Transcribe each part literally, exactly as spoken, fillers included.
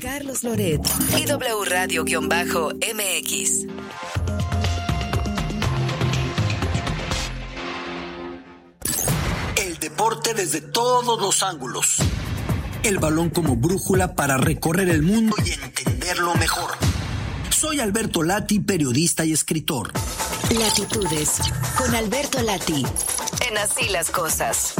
Carlos Loret y W Radio-M X. El deporte desde todos los ángulos. El balón como brújula para recorrer el mundo y entenderlo mejor. Soy Alberto Lati, periodista y escritor. Latitudes con Alberto Lati. En Así las Cosas.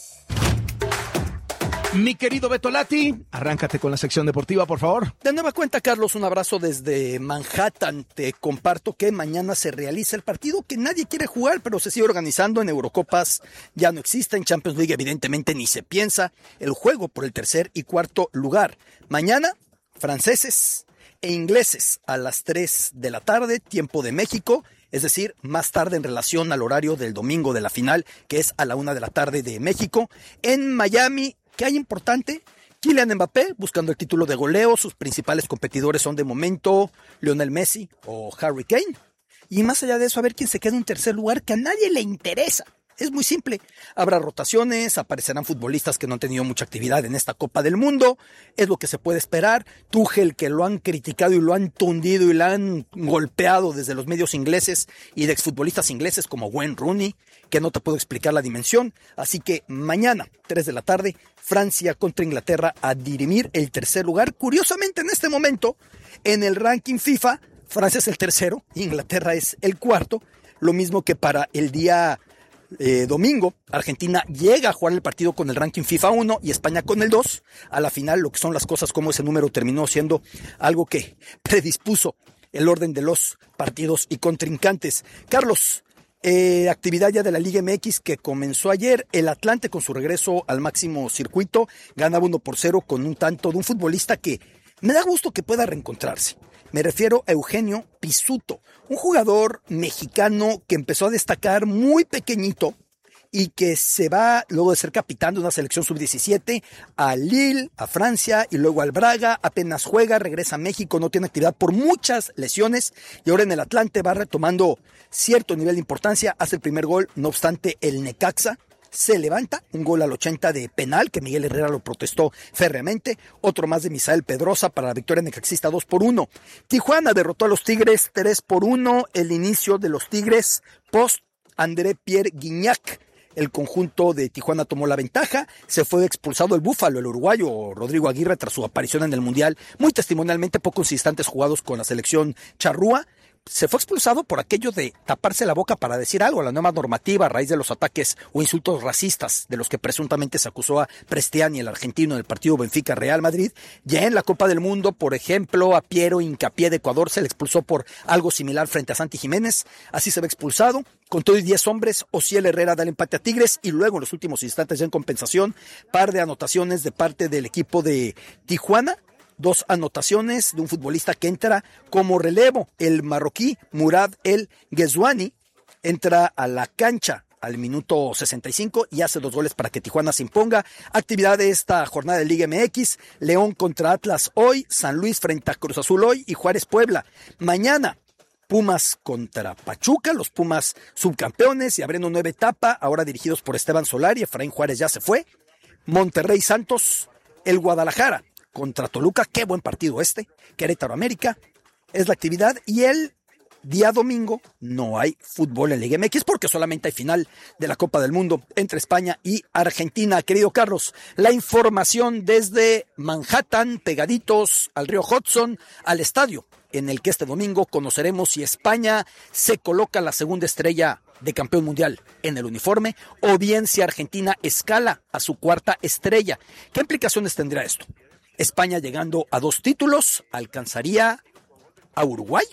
Mi querido Beto Lati, arráncate con la sección deportiva, por favor. De nueva cuenta, Carlos, un abrazo desde Manhattan. Te comparto que mañana se realiza el partido que nadie quiere jugar, pero se sigue organizando en Eurocopas. Ya no existe, en Champions League evidentemente ni se piensa. El juego por el tercer y cuarto lugar. Mañana, franceses e ingleses a las tres de la tarde, tiempo de México. Es decir, más tarde en relación al horario del domingo de la final, que es a la una de la tarde de México. En Miami, ¿qué hay importante? Kylian Mbappé buscando el título de goleo. Sus principales competidores son de momento Lionel Messi o Harry Kane. Y más allá de eso, a ver quién se queda en tercer lugar, que a nadie le interesa. Es muy simple. Habrá rotaciones, aparecerán futbolistas que no han tenido mucha actividad en esta Copa del Mundo. Es lo que se puede esperar. Tuchel, que lo han criticado y lo han tundido y lo han golpeado desde los medios ingleses y de exfutbolistas ingleses como Wayne Rooney, que no te puedo explicar la dimensión. Así que mañana, tres de la tarde, Francia contra Inglaterra a dirimir el tercer lugar. Curiosamente, en este momento, en el ranking FIFA, Francia es el tercero, Inglaterra es el cuarto. Lo mismo que para el día Eh, domingo, Argentina llega a jugar el partido con el ranking FIFA uno y España con el dos. A la final, lo que son las cosas, como ese número terminó siendo algo que predispuso el orden de los partidos y contrincantes. Carlos, eh, actividad ya de la Liga M X que comenzó ayer. El Atlante, con su regreso al máximo circuito, ganaba uno por cero con un tanto de un futbolista que me da gusto que pueda reencontrarse. Me refiero a Eugenio Pizzuto, un jugador mexicano que empezó a destacar muy pequeñito y que se va, luego de ser capitán de una selección sub diecisiete, a Lille, a Francia y luego al Braga. Apenas juega, regresa a México, no tiene actividad por muchas lesiones y ahora en el Atlante va retomando cierto nivel de importancia. Hace el primer gol, no obstante el Necaxa se levanta, un gol al ochenta de penal, que Miguel Herrera lo protestó férreamente, otro más de Misael Pedrosa para la victoria necaxista dos por uno. Tijuana derrotó a los Tigres tres por uno, el inicio de los Tigres post André Pierre Guignac. El conjunto de Tijuana tomó la ventaja, se fue expulsado el Búfalo, el uruguayo Rodrigo Aguirre, tras su aparición en el Mundial, muy testimonialmente, pocos instantes jugados con la selección charrúa. Se fue expulsado por aquello de taparse la boca para decir algo, la nueva normativa a raíz de los ataques o insultos racistas de los que presuntamente se acusó a Prestiani, el argentino, en el partido Benfica-Real Madrid. Ya en la Copa del Mundo, por ejemplo, a Piero Hincapié de Ecuador se le expulsó por algo similar frente a Santi Jiménez. Así se ve expulsado. Con todo y diez hombres, Ociel Herrera da el empate a Tigres y luego en los últimos instantes ya en compensación, par de anotaciones de parte del equipo de Tijuana. Dos anotaciones de un futbolista que entra como relevo. El marroquí Murad El Ghezouani entra a la cancha al minuto sesenta y cinco y hace dos goles para que Tijuana se imponga. Actividad de esta jornada de Liga M X. León contra Atlas hoy, San Luis frente a Cruz Azul hoy y Juárez Puebla. Mañana, Pumas contra Pachuca, los Pumas subcampeones y abriendo nueva etapa, ahora dirigidos por Esteban Solari. Efraín Juárez ya se fue. Monterrey Santos, el Guadalajara contra Toluca, qué buen partido este. Querétaro América es la actividad y el día domingo no hay fútbol en Liga M X porque solamente hay final de la Copa del Mundo entre España y Argentina. Querido Carlos, la información desde Manhattan, pegaditos al río Hudson, al estadio en el que este domingo conoceremos si España se coloca la segunda estrella de campeón mundial en el uniforme o bien si Argentina escala a su cuarta estrella. ¿Qué implicaciones tendrá esto? España, llegando a dos títulos, alcanzaría a Uruguay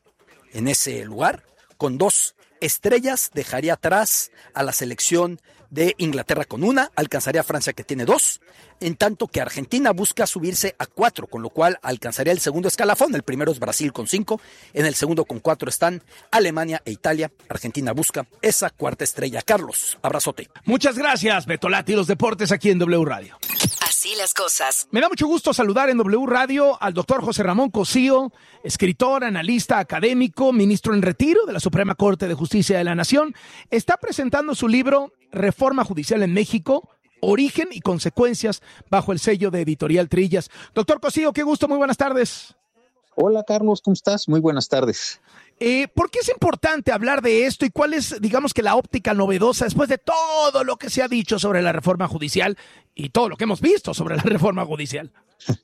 en ese lugar. Con dos estrellas dejaría atrás a la selección de Inglaterra con una, alcanzaría a Francia que tiene dos, en tanto que Argentina busca subirse a cuatro, con lo cual alcanzaría el segundo escalafón. El primero es Brasil con cinco, en el segundo con cuatro están Alemania e Italia. Argentina busca esa cuarta estrella. Carlos, abrazote. Muchas gracias, Beto Lati, los deportes aquí en W Radio. Así las cosas. Me da mucho gusto saludar en W Radio al doctor José Ramón Cosío, escritor, analista académico, ministro en retiro de la Suprema Corte de Justicia de la Nación. Está presentando su libro Reforma Judicial en México, Origen y consecuencias, bajo el sello de Editorial Trillas. Doctor Cosío, qué gusto, muy buenas tardes. Hola Carlos, ¿cómo estás? Muy buenas tardes. Eh, ¿Por qué es importante hablar de esto y cuál es, digamos que la óptica novedosa después de todo lo que se ha dicho sobre la reforma judicial y todo lo que hemos visto sobre la reforma judicial?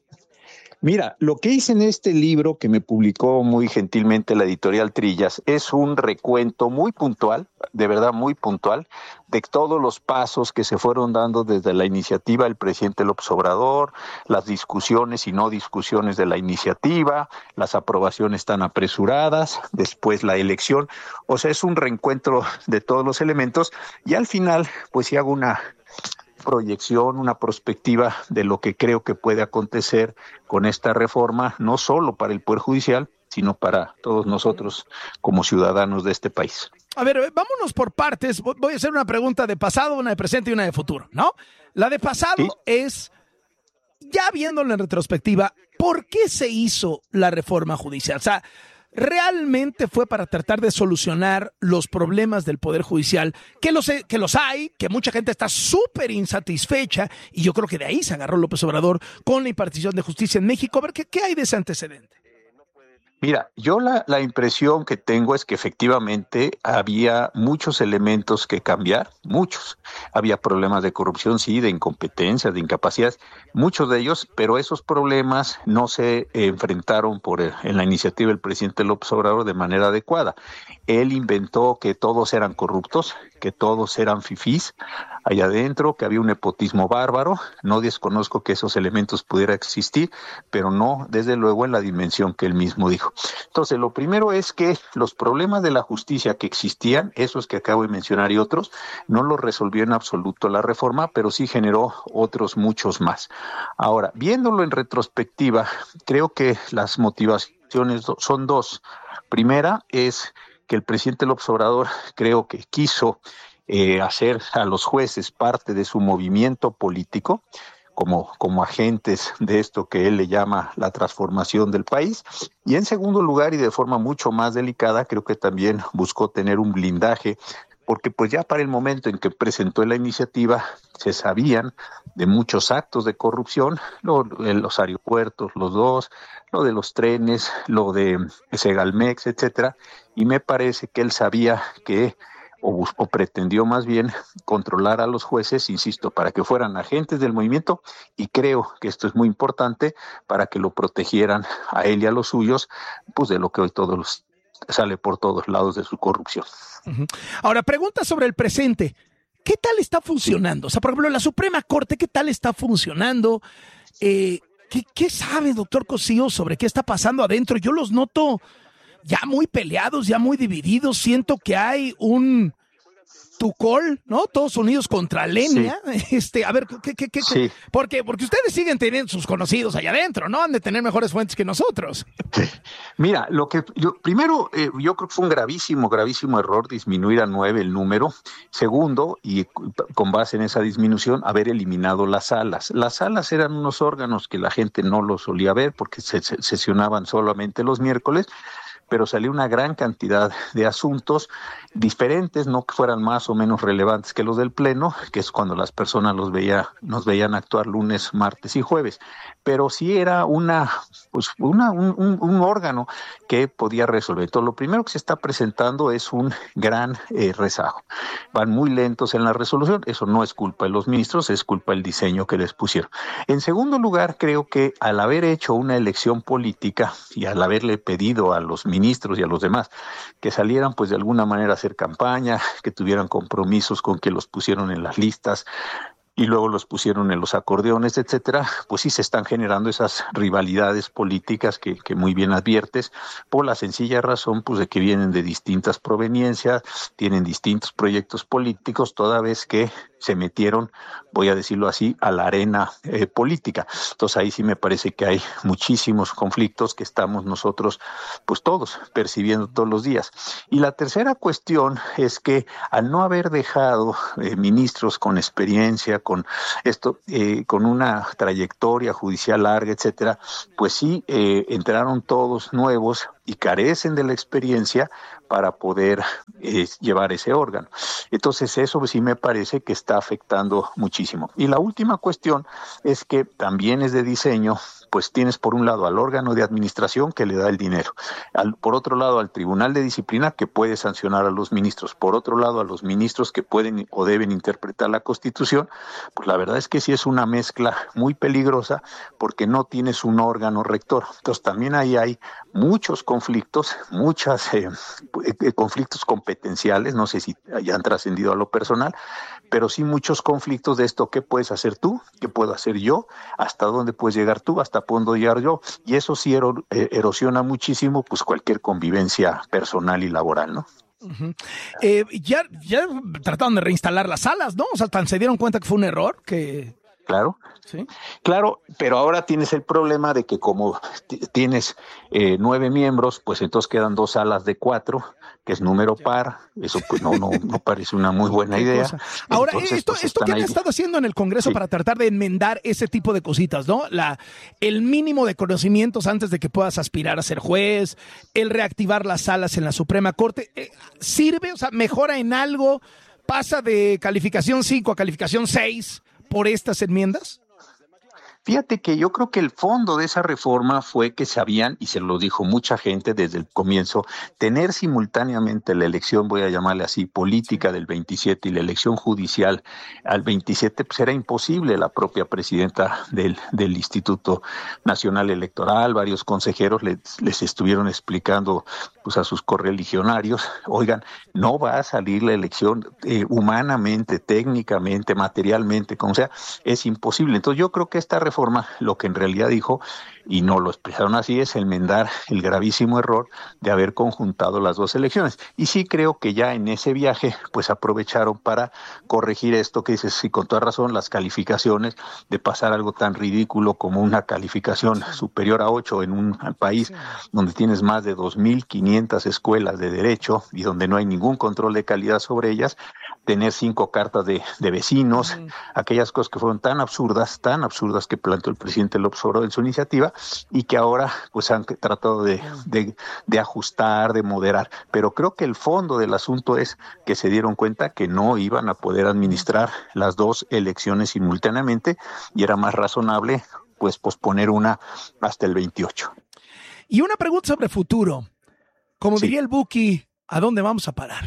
Mira, lo que hice en este libro que me publicó muy gentilmente la editorial Trillas es un recuento muy puntual, de verdad muy puntual, de todos los pasos que se fueron dando desde la iniciativa del presidente López Obrador, las discusiones y no discusiones de la iniciativa, las aprobaciones tan apresuradas, después la elección. O sea, es un reencuentro de todos los elementos y al final, pues si hago una proyección, una perspectiva de lo que creo que puede acontecer con esta reforma, no solo para el Poder Judicial, sino para todos nosotros como ciudadanos de este país. A ver, vámonos por partes. Voy a hacer una pregunta de pasado, una de presente y una de futuro, ¿no? La de pasado ¿Sí? es, ya viéndolo en retrospectiva, ¿por qué se hizo la reforma judicial? O sea, ¿realmente fue para tratar de solucionar los problemas del Poder Judicial? Que los, que los hay, que mucha gente está súper insatisfecha, y yo creo que de ahí se agarró López Obrador con la impartición de justicia en México. A ver, ¿qué, qué hay de ese antecedente? Mira, yo la, la impresión que tengo es que efectivamente había muchos elementos que cambiar, muchos. Había problemas de corrupción, sí, de incompetencia, de incapacidades, muchos de ellos, pero esos problemas no se enfrentaron por el, en la iniciativa del presidente López Obrador de manera adecuada. Él inventó que todos eran corruptos, que todos eran fifís allá adentro, que había un nepotismo bárbaro. No desconozco que esos elementos pudieran existir, pero no, desde luego, en la dimensión que él mismo dijo. Entonces, lo primero es que los problemas de la justicia que existían, esos que acabo de mencionar y otros, no los resolvió en absoluto la reforma, pero sí generó otros muchos más. Ahora, viéndolo en retrospectiva, creo que las motivaciones son dos. Primera es que el presidente López Obrador creo que quiso eh, hacer a los jueces parte de su movimiento político, como, como agentes de esto que él le llama la transformación del país. Y en segundo lugar, y de forma mucho más delicada, creo que también buscó tener un blindaje, porque pues ya para el momento en que presentó la iniciativa se sabían de muchos actos de corrupción, lo, los aeropuertos, los dos, lo de los trenes, lo de Segalmex, etcétera, y me parece que él sabía que O, o pretendió más bien controlar a los jueces, insisto, para que fueran agentes del movimiento, y creo que esto es muy importante para que lo protegieran a él y a los suyos, pues de lo que hoy todos los, sale por todos lados de su corrupción. Uh-huh. Ahora, pregunta sobre el presente. ¿Qué tal está funcionando? O sea, por ejemplo, la Suprema Corte, ¿qué tal está funcionando? Eh, ¿qué, ¿Qué sabe, doctor Cosío, sobre qué está pasando adentro? Yo los noto ya muy peleados, ya muy divididos. Siento que hay un Tucol, ¿no? Todos unidos contra Lenia. Sí. Este, a ver, ¿qué, qué, qué? Sí. ¿Por qué? Porque ustedes siguen teniendo sus conocidos allá adentro, ¿no? Han de tener mejores fuentes que nosotros. Sí. Mira, lo que yo, primero, eh, yo creo que fue un gravísimo, gravísimo error disminuir a nueve el número. Segundo, y con base en esa disminución, haber eliminado las salas. Las salas eran unos órganos que la gente no los solía ver porque se, se sesionaban solamente los miércoles, pero salió una gran cantidad de asuntos diferentes, no que fueran más o menos relevantes que los del Pleno, que es cuando las personas los veía, nos veían actuar lunes, martes y jueves, pero sí era una, pues una, un, un, un órgano que podía resolver. Entonces, lo primero que se está presentando es un gran eh, rezago. Van muy lentos en la resolución, eso no es culpa de los ministros, es culpa del diseño que les pusieron. En segundo lugar, creo que al haber hecho una elección política y al haberle pedido a los ministros y a los demás que salieran pues de alguna manera a hacer campaña, que tuvieran compromisos con que los pusieron en las listas y luego los pusieron en los acordeones, etcétera, pues sí se están generando esas rivalidades políticas que, que muy bien adviertes, por la sencilla razón pues de que vienen de distintas proveniencias, tienen distintos proyectos políticos, toda vez que se metieron, voy a decirlo así, a la arena eh, política. Entonces ahí sí me parece que hay muchísimos conflictos que estamos nosotros, pues todos, percibiendo todos los días. Y la tercera cuestión es que al no haber dejado eh, ministros con experiencia, con esto, eh, con una trayectoria judicial larga, etcétera, pues sí eh, entraron todos nuevos y carecen de la experiencia para poder eh, llevar ese órgano. Entonces eso sí me parece que está afectando muchísimo. Y la última cuestión es que también es de diseño, pues tienes por un lado al órgano de administración que le da el dinero, al, por otro lado al tribunal de disciplina que puede sancionar a los ministros, por otro lado a los ministros que pueden o deben interpretar la Constitución. Pues la verdad es que sí es una mezcla muy peligrosa porque no tienes un órgano rector. Entonces también ahí hay muchos conflictos, muchos eh, conflictos competenciales, no sé si hayan trascendido a lo personal, pero sí muchos conflictos de esto: ¿qué puedes hacer tú? ¿Qué puedo hacer yo? ¿Hasta dónde puedes llegar tú? ¿Hasta puedo llegar yo? Y eso sí ero- eh, erosiona muchísimo pues cualquier convivencia personal y laboral, ¿no? Uh-huh. Eh, ya, ya trataron de reinstalar las salas, ¿no? O sea, tan se dieron cuenta que fue un error que... Claro, ¿Sí? Claro, pero ahora tienes el problema de que como t- tienes eh, nueve miembros, pues entonces quedan dos salas de cuatro, que es número par. Eso pues no no no parece una muy buena idea. Cosa. Ahora, Entonces, esto, pues, esto que han ahí. estado haciendo en el Congreso Sí. para tratar de enmendar ese tipo de cositas, ¿no? La, el mínimo de conocimientos antes de que puedas aspirar a ser juez, el reactivar las salas en la Suprema Corte, eh, ¿sirve? O sea, ¿mejora en algo? ¿Pasa de calificación cinco a calificación seis por estas enmiendas? Fíjate que yo creo que el fondo de esa reforma fue que sabían, y se lo dijo mucha gente desde el comienzo, tener simultáneamente la elección, voy a llamarle así, política del veintisiete y la elección judicial al veintisiete, pues era imposible. La propia presidenta del, del Instituto Nacional Electoral, varios consejeros les, les estuvieron explicando pues a sus correligionarios, oigan, no va a salir la elección eh, humanamente, técnicamente, materialmente, como sea, es imposible. Entonces yo creo que esta reforma Forma, lo que en realidad dijo, y no lo expresaron así, es enmendar el gravísimo error de haber conjuntado las dos elecciones. Y sí creo que ya en ese viaje, pues aprovecharon para corregir esto que dices, y con toda razón, las calificaciones, de pasar algo tan ridículo como una calificación superior a ocho en un país donde tienes más de dos mil quinientas escuelas de derecho y donde no hay ningún control de calidad sobre ellas, tener cinco cartas de, de vecinos, uh-huh. aquellas cosas que fueron tan absurdas, tan absurdas que planteó el presidente López Obrador en su iniciativa y que ahora pues han tratado de, de, de ajustar, de moderar. Pero creo que el fondo del asunto es que se dieron cuenta que no iban a poder administrar las dos elecciones simultáneamente y era más razonable pues posponer una hasta el veintiocho. Y una pregunta sobre futuro. Como sí. diría el Buki, ¿a dónde vamos a parar?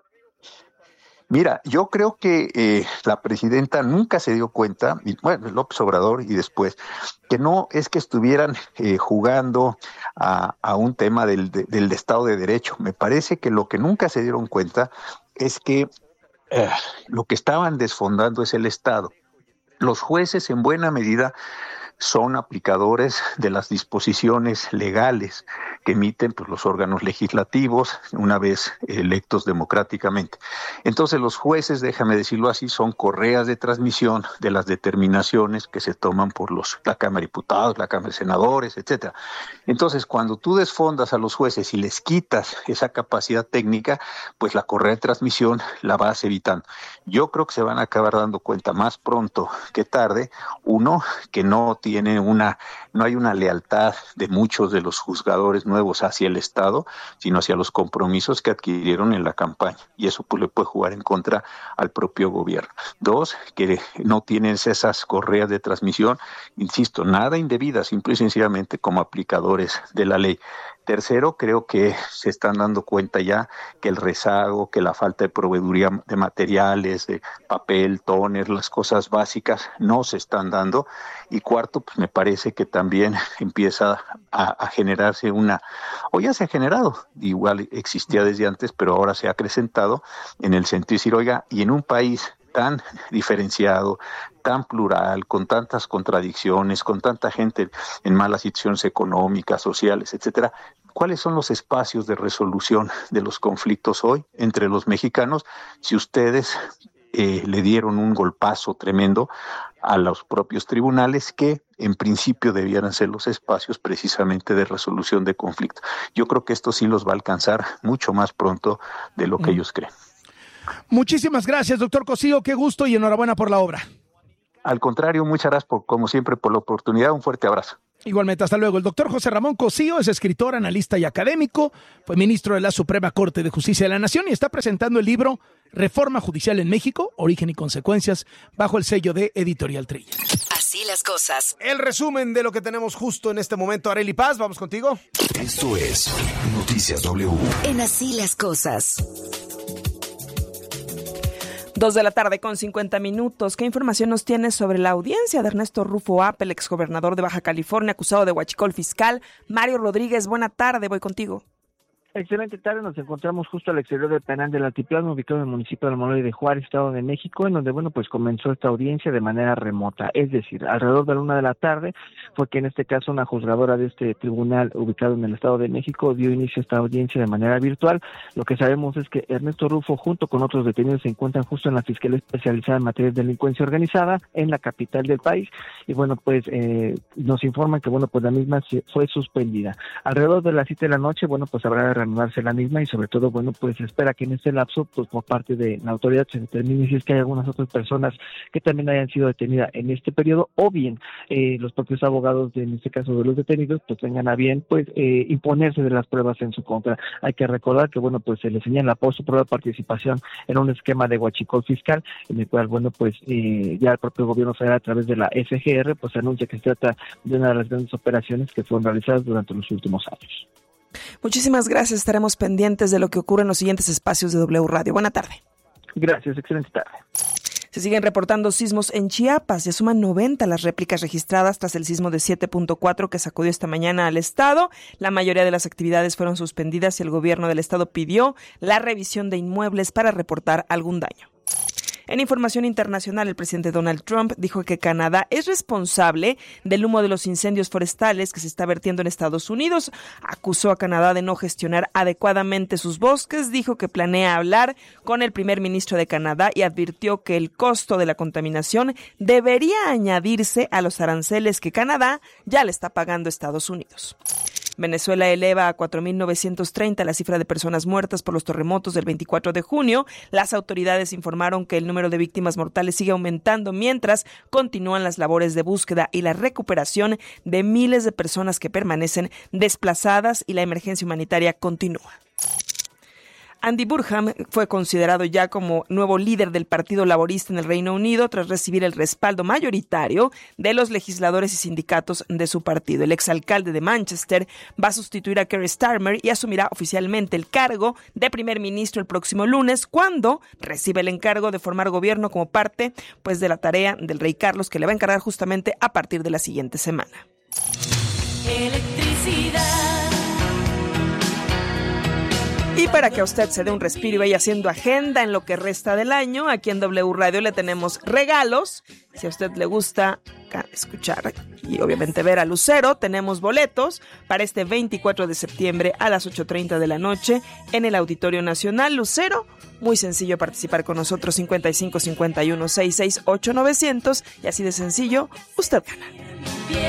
Mira, yo creo que eh, la presidenta nunca se dio cuenta, y, bueno, López Obrador y después, que no es que estuvieran eh, jugando a, a un tema del, de, del Estado de Derecho. Me parece que lo que nunca se dieron cuenta es que eh, lo que estaban desfondando es el Estado. Los jueces en buena medida son aplicadores de las disposiciones legales que emiten pues, los órganos legislativos una vez electos democráticamente. Entonces los jueces, déjame decirlo así, son correas de transmisión de las determinaciones que se toman por los, la Cámara de Diputados, la Cámara de Senadores, etcétera. Entonces cuando tú desfondas a los jueces y les quitas esa capacidad técnica, pues la correa de transmisión la vas evitando. Yo creo que se van a acabar dando cuenta más pronto que tarde, uno, que no tiene una, no hay una lealtad de muchos de los juzgadores nuevos hacia el Estado, sino hacia los compromisos que adquirieron en la campaña, y eso pues le puede jugar en contra al propio gobierno. Dos, que no tienen esas correas de transmisión, insisto, nada indebidas, simple y sencillamente como aplicadores de la ley. Tercero, creo que se están dando cuenta ya que el rezago, que la falta de proveeduría de materiales, de papel, tóner, las cosas básicas no se están dando. Y cuarto, pues me parece que también empieza a, a generarse una, o ya se ha generado, igual existía desde antes, pero ahora se ha acrecentado en el sentido de decir, oiga, y en un país tan diferenciado, tan plural, con tantas contradicciones, con tanta gente en malas situaciones económicas, sociales, etcétera, ¿cuáles son los espacios de resolución de los conflictos hoy entre los mexicanos si ustedes eh, le dieron un golpazo tremendo a los propios tribunales que en principio debieran ser los espacios precisamente de resolución de conflictos? Yo creo que esto sí los va a alcanzar mucho más pronto de lo que mm. ellos creen. Muchísimas gracias, doctor Cosío, qué gusto y enhorabuena por la obra. Al contrario, muchas gracias por, como siempre, por la oportunidad. Un fuerte abrazo. Igualmente, hasta luego. El doctor José Ramón Cosío es escritor, analista y académico, fue ministro de la Suprema Corte de Justicia de la Nación y está presentando el libro Reforma Judicial en México, Origen y Consecuencias, bajo el sello de Editorial Trilla. Así las cosas. El resumen de lo que tenemos justo en este momento. Arely Paz, vamos contigo. Esto es Noticias W. En Así las cosas. Dos de la tarde con cincuenta minutos. ¿Qué información nos tienes sobre la audiencia de Ernesto Rufo Apple, exgobernador de Baja California, acusado de huachicol fiscal? Mario Rodríguez, buena tarde, voy contigo. Excelente tarde, nos encontramos justo al exterior del penal del Altiplano, ubicado en el municipio de Almoloya de Juárez, Estado de México, en donde, bueno, pues comenzó esta audiencia de manera remota, es decir, alrededor de la una de la tarde fue que en este caso una juzgadora de este tribunal ubicado en el Estado de México dio inicio a esta audiencia de manera virtual. Lo que sabemos es que Ernesto Rufo, junto con otros detenidos, se encuentran justo en la Fiscalía Especializada en Materia de Delincuencia Organizada, en la capital del país, y bueno, pues eh, nos informan que, bueno, pues la misma fue suspendida. Alrededor de las siete de la noche, bueno, pues habrá de reanudarse la misma y sobre todo, bueno, pues se espera que en este lapso, pues por parte de la autoridad se determine si es que hay algunas otras personas que también hayan sido detenidas en este periodo, o bien eh, los propios abogados, de, en este caso de los detenidos, pues tengan a bien, pues, eh, imponerse de las pruebas en su contra. Hay que recordar que, bueno, pues se le señala por su prueba participación en un esquema de huachicol fiscal, en el cual, bueno, pues eh, ya el propio gobierno federal, a través de la F G R, pues anuncia que se trata de una de las grandes operaciones que fueron realizadas durante los últimos años. Muchísimas gracias, estaremos pendientes de lo que ocurre en los siguientes espacios de W Radio. Buena tarde. Gracias, excelente tarde. Se siguen reportando sismos en Chiapas, ya suman noventa las réplicas registradas tras el sismo de siete punto cuatro que sacudió esta mañana al estado. La mayoría de las actividades fueron suspendidas y el gobierno del estado pidió la revisión de inmuebles para reportar algún daño. En información internacional, el presidente Donald Trump dijo que Canadá es responsable del humo de los incendios forestales que se está vertiendo en Estados Unidos. Acusó a Canadá de no gestionar adecuadamente sus bosques, dijo que planea hablar con el primer ministro de Canadá y advirtió que el costo de la contaminación debería añadirse a los aranceles que Canadá ya le está pagando a Estados Unidos. Venezuela eleva a cuatro mil novecientos treinta la cifra de personas muertas por los terremotos del veinticuatro de junio. Las autoridades informaron que el número de víctimas mortales sigue aumentando mientras continúan las labores de búsqueda y la recuperación de miles de personas que permanecen desplazadas y la emergencia humanitaria continúa. Andy Burnham fue considerado ya como nuevo líder del Partido Laborista en el Reino Unido tras recibir el respaldo mayoritario de los legisladores y sindicatos de su partido. El exalcalde de Manchester va a sustituir a Keir Starmer y asumirá oficialmente el cargo de primer ministro el próximo lunes, cuando recibe el encargo de formar gobierno como parte, pues, de la tarea del rey Carlos, que le va a encargar justamente a partir de la siguiente semana. Electricidad. Y para que a usted se dé un respiro y vaya haciendo agenda en lo que resta del año, aquí en W Radio le tenemos regalos. Si a usted le gusta escuchar y obviamente ver a Lucero, tenemos boletos para este veinticuatro de septiembre a las ocho treinta de la noche en el Auditorio Nacional. Lucero, muy sencillo participar con nosotros, cincuenta y cinco cincuenta y uno sesenta y seis ocho novecientos, y así de sencillo, usted gana.